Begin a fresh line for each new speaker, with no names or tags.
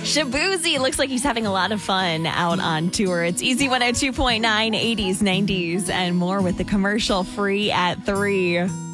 Shabuzi looks like he's having a lot of fun out on tour. It's Easy 102.9, 80s, 90s, and more with the commercial free at 3.